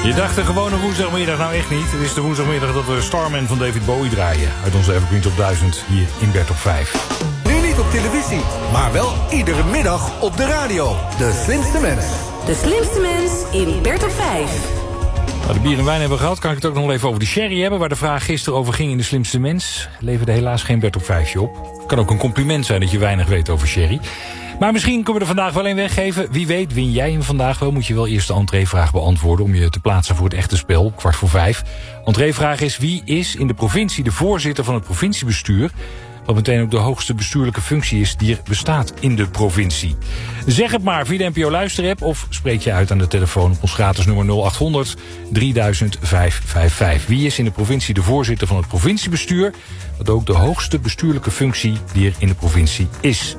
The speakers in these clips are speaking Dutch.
Je dacht de gewone woensdagmiddag, nou echt niet. Het is de woensdagmiddag dat we Starman van David Bowie draaien. Uit onze Evergreen Top 1000 hier in Bert op 5. Nu niet op televisie, maar wel iedere middag op de radio. De slimste mens. De slimste mens in Bert op 5. Nou, de bier en wijn hebben we gehad. Kan ik het ook nog even over de sherry hebben... waar de vraag gisteren over ging in de slimste mens. Leverde helaas geen Bert op 5 op. Kan ook een compliment zijn dat je weinig weet over sherry. Maar misschien kunnen we er vandaag wel een weggeven. Wie weet win jij hem vandaag wel. Moet je wel eerst de entreevraag beantwoorden... om je te plaatsen voor het echte spel, 5:15. Entreevraag is: wie is in de provincie de voorzitter van het provinciebestuur... wat meteen ook de hoogste bestuurlijke functie is die er bestaat in de provincie. Zeg het maar via de NPO Luisterapp of spreek je uit aan de telefoon op ons gratis nummer 0800 3555. Wie is in de provincie de voorzitter van het provinciebestuur... wat ook de hoogste bestuurlijke functie die er in de provincie is.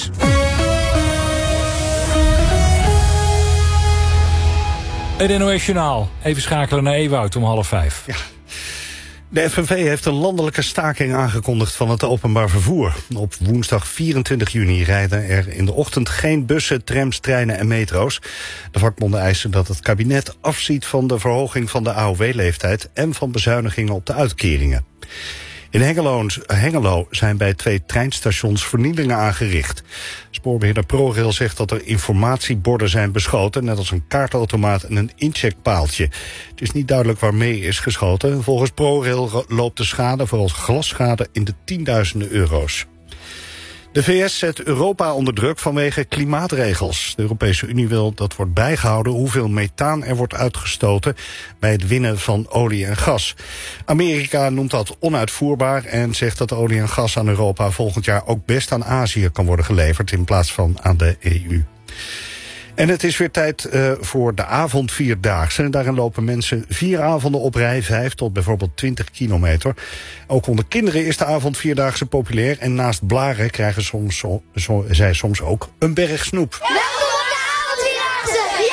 Het NOS Journaal. Even schakelen naar Ewout om 4:30. Ja. De FNV heeft een landelijke staking aangekondigd van het openbaar vervoer. Op woensdag 24 juni rijden er in de ochtend geen bussen, trams, treinen en metro's. De vakbonden eisen dat het kabinet afziet van de verhoging van de AOW-leeftijd... en van bezuinigingen op de uitkeringen. In Hengelo zijn bij 2 treinstations vernielingen aangericht. Spoorbeheerder ProRail zegt dat er informatieborden zijn beschoten... net als een kaartautomaat en een incheckpaaltje. Het is niet duidelijk waarmee is geschoten. Volgens ProRail loopt de schade, vooral glasschade, in de tienduizenden euro's. De VS zet Europa onder druk vanwege klimaatregels. De Europese Unie wil dat wordt bijgehouden hoeveel methaan er wordt uitgestoten bij het winnen van olie en gas. Amerika noemt dat onuitvoerbaar en zegt dat olie en gas aan Europa volgend jaar ook best aan Azië kan worden geleverd in plaats van aan de EU. En het is weer tijd voor de avondvierdaagse. Daarin lopen mensen 4 avonden op rij, 5 tot bijvoorbeeld 20 kilometer. Ook onder kinderen is de avondvierdaagse populair. En naast blaren krijgen zij soms ook een berg snoep. Welkom op de avondvierdaagse!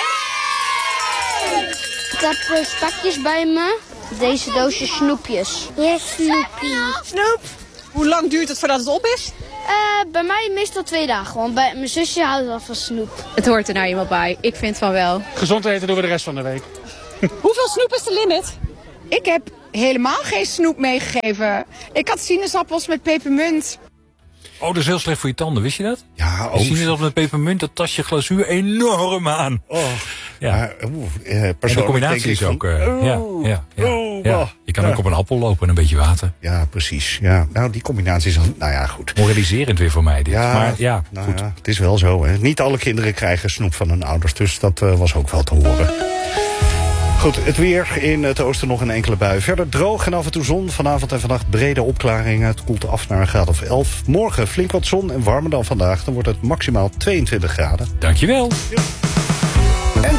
Yay! Ik heb stakjes bij me. Deze doosjes snoepjes. Hier snoepie. Snoep. Hoe lang duurt het voordat het op is? Bij mij meestal 2 dagen, want bij mijn zusje houdt wel van snoep. Het hoort er nou eenmaal bij. Ik vind van wel. Gezond eten doen we de rest van de week. Hoeveel snoep is de limit? Ik heb helemaal geen snoep meegegeven. Ik had sinaasappels met pepermunt. Oh, dat is heel slecht voor je tanden, wist je dat? Ja, Je ziet het op met pepermunt, dat tast je glazuur enorm aan. Oh. Ja. En de combinatie is ook... Ja. Je kan ook op een appel lopen en een beetje water. Ja, precies. Ja. Nou, die combinatie is... Nou ja, goed. Moraliserend weer voor mij dit. Ja, maar goed. Ja, het is wel zo, hè. Niet alle kinderen krijgen snoep van hun ouders, dus dat was ook wel te horen. Goed, het weer in het oosten nog een enkele bui. Verder droog en af en toe zon. Vanavond en vannacht brede opklaringen. Het koelt af naar een graad of 11. Morgen flink wat zon en warmer dan vandaag. Dan wordt het maximaal 22 graden. Dankjewel. Ja.